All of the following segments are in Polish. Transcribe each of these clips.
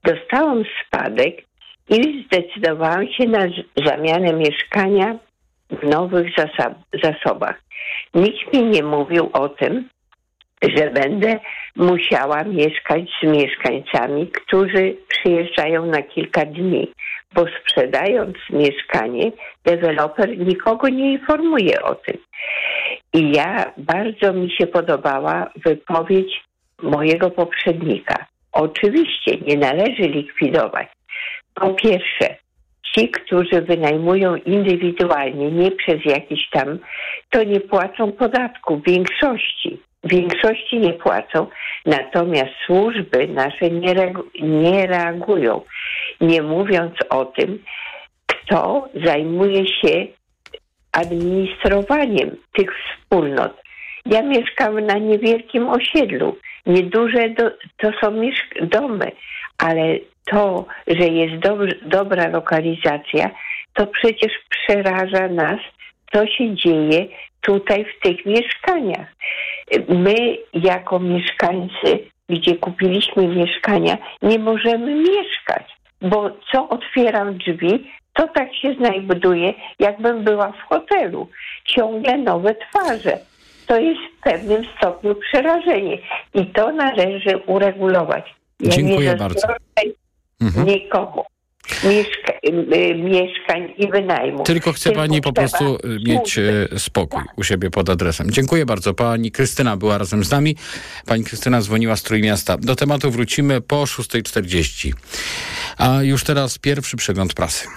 dostałam spadek i zdecydowałam się na zamianę mieszkania w nowych zasobach. Nikt mi nie mówił o tym, że będę musiała mieszkać z mieszkańcami, którzy przyjeżdżają na kilka dni, bo sprzedając mieszkanie, deweloper nikogo nie informuje o tym. I bardzo mi się podobała wypowiedź mojego poprzednika. Oczywiście nie należy likwidować. Po pierwsze, ci, którzy wynajmują indywidualnie, nie przez jakiś tam, to nie płacą podatku w większości nie płacą, natomiast służby nasze nie reagują, nie mówiąc o tym, kto zajmuje się administrowaniem tych wspólnot. Ja mieszkam na niewielkim osiedlu, nieduże to są domy, ale to, że jest dobra lokalizacja, to przecież przeraża nas, co się dzieje tutaj w tych mieszkaniach. My jako mieszkańcy, gdzie kupiliśmy mieszkania, nie możemy mieszkać, bo co otwieram drzwi, to tak się znajduje, jakbym była w hotelu. Ciągle nowe twarze. To jest w pewnym stopniu przerażenie i to należy uregulować. Ja dziękuję bardzo. Nikomu mieszkań i wynajmu. Tylko chce pani po prostu mieć spokój u siebie pod adresem. Dziękuję bardzo. Pani Krystyna była razem z nami. Pani Krystyna dzwoniła z Trójmiasta. Do tematu wrócimy po 6:40. A już teraz pierwszy przegląd prasy.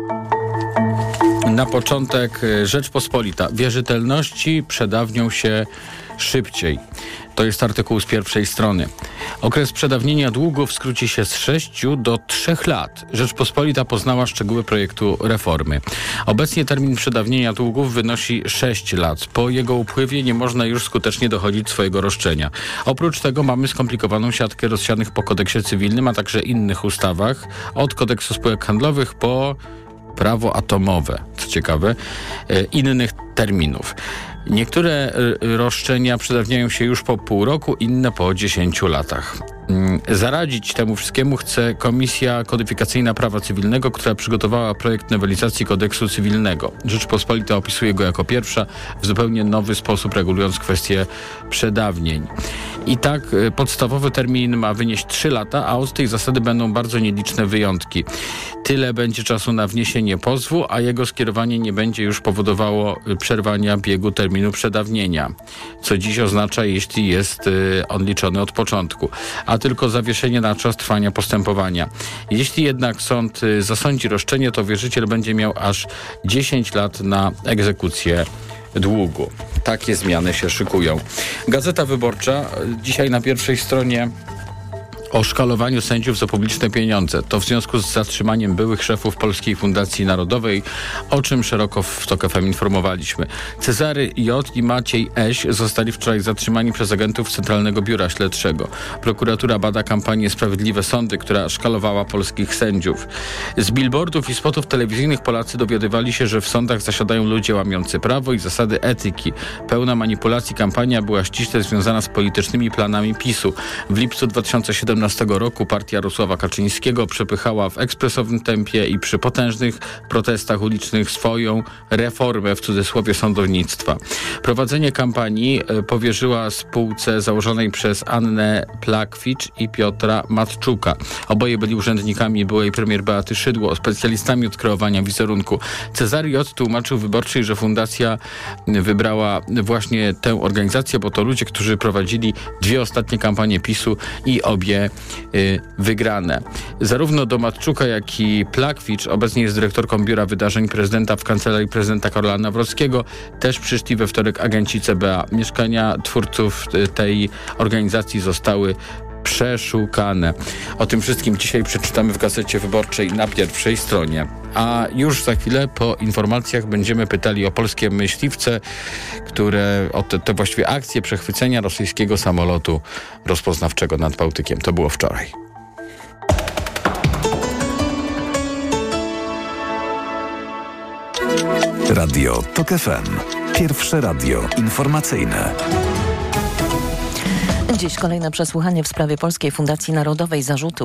Na początek Rzeczpospolita. Wierzytelności przedawnią się szybciej. To jest artykuł z pierwszej strony. Okres przedawnienia długów skróci się z 6 do 3 lat. Rzeczpospolita poznała szczegóły projektu reformy. Obecnie termin przedawnienia długów wynosi 6 lat. Po jego upływie nie można już skutecznie dochodzić swojego roszczenia. Oprócz tego mamy skomplikowaną siatkę rozsianych po kodeksie cywilnym, a także innych ustawach, od kodeksu spółek handlowych po prawo atomowe, co ciekawe, innych terminów. Niektóre roszczenia przedawniają się już po pół roku, inne po 10 latach. Zaradzić temu wszystkiemu chce Komisja Kodyfikacyjna Prawa Cywilnego, która przygotowała projekt nowelizacji kodeksu cywilnego. Rzeczpospolita opisuje go jako pierwsza, w zupełnie nowy sposób regulując kwestię przedawnień. I tak podstawowy termin ma wynieść 3 lata, a od tej zasady będą bardzo nieliczne wyjątki. Tyle będzie czasu na wniesienie pozwu, a jego skierowanie nie będzie już powodowało przerwania biegu terminu przedawnienia, co dziś oznacza, jeśli jest on liczony od początku, a tylko zawieszenie na czas trwania postępowania. Jeśli jednak sąd zasądzi roszczenie, to wierzyciel będzie miał aż 10 lat na egzekucję długu. Takie zmiany się szykują. Gazeta Wyborcza dzisiaj na pierwszej stronie o szkalowaniu sędziów za publiczne pieniądze. To w związku z zatrzymaniem byłych szefów Polskiej Fundacji Narodowej, o czym szeroko w TOK FM informowaliśmy. Cezary J. i Maciej Eś zostali wczoraj zatrzymani przez agentów Centralnego Biura Śledczego. Prokuratura bada kampanię Sprawiedliwe Sądy, która szkalowała polskich sędziów. Z billboardów i spotów telewizyjnych Polacy dowiadywali się, że w sądach zasiadają ludzie łamiący prawo i zasady etyki. Pełna manipulacji kampania była ściśle związana z politycznymi planami PiS-u. W lipcu 2017 roku partia Jarosława Kaczyńskiego przepychała w ekspresowym tempie i przy potężnych protestach ulicznych swoją reformę, w cudzysłowie, sądownictwa. Prowadzenie kampanii powierzyła spółce założonej przez Annę Plakwicz i Piotra Matczuka. Oboje byli urzędnikami byłej premier Beaty Szydło, specjalistami od kreowania wizerunku. Cezary J. tłumaczył Wyborczej, że fundacja wybrała właśnie tę organizację, bo to ludzie, którzy prowadzili 2 ostatnie kampanie PiS-u i obie wygrane. Zarówno do Matczuka, jak i Plakwicz, obecnie jest dyrektorką Biura Wydarzeń Prezydenta w Kancelarii Prezydenta Karola Nawrockiego, też przyszli we wtorek agenci CBA. Mieszkania twórców tej organizacji zostały przeszukane. O tym wszystkim dzisiaj przeczytamy w Gazecie Wyborczej na pierwszej stronie. A już za chwilę po informacjach będziemy pytali o polskie myśliwce, które o te właściwie akcje przechwycenia rosyjskiego samolotu rozpoznawczego nad Bałtykiem. To było wczoraj. Radio TOK FM. Pierwsze radio informacyjne. Dziś kolejne przesłuchanie w sprawie Polskiej Fundacji Narodowej, zarzuty